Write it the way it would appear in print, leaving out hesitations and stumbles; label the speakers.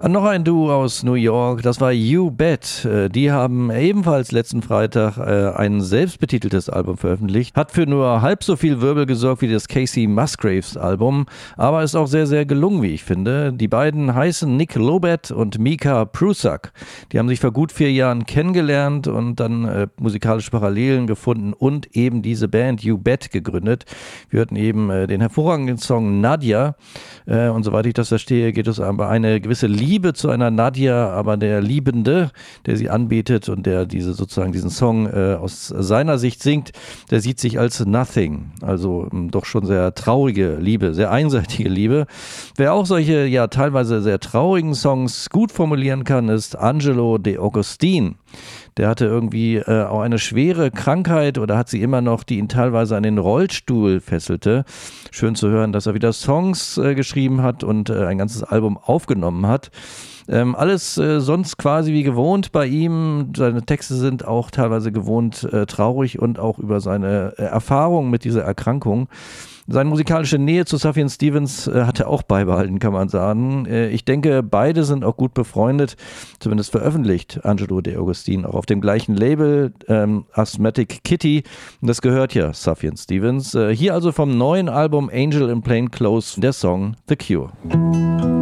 Speaker 1: Noch ein Duo aus New York, das war You Bet. Die haben ebenfalls letzten Freitag ein selbstbetiteltes Album veröffentlicht. Hat für nur halb so viel Wirbel gesorgt wie das Casey Musgraves Album, aber ist auch sehr, sehr gelungen, wie ich finde. Die beiden heißen Nick Lobet und Mika Prusak. Die haben sich vor gut 4 Jahren kennengelernt und dann musikalische Parallelen gefunden und eben diese Band You Bet gegründet. Wir hörten eben den hervorragenden Song Nadja und soweit ich das verstehe, geht es aber eine gewisse Liebe zu einer Nadja, aber der Liebende, der sie anbetet und der diesen Song aus seiner Sicht singt, der sieht sich als Nothing. Also doch schon sehr traurige Liebe, sehr einseitige Liebe. Wer auch solche ja teilweise sehr traurigen Songs gut formulieren kann, ist Angelo De Agostini. Der hatte irgendwie auch eine schwere Krankheit oder hat sie immer noch, die ihn teilweise an den Rollstuhl fesselte. Schön zu hören, dass er wieder Songs geschrieben hat und ein ganzes Album aufgenommen hat. Alles sonst quasi wie gewohnt bei ihm. Seine Texte sind auch teilweise gewohnt traurig und auch über seine Erfahrung mit dieser Erkrankung. Seine musikalische Nähe zu Sufjan Stevens hat er auch beibehalten, kann man sagen. Ich denke, beide sind auch gut befreundet, zumindest veröffentlicht Angelo De Agostini auch auf dem gleichen Label, Asthmatic Kitty. Und das gehört ja Sufjan Stevens. Hier also vom neuen Album Angel in Plain Clothes der Song The Cure.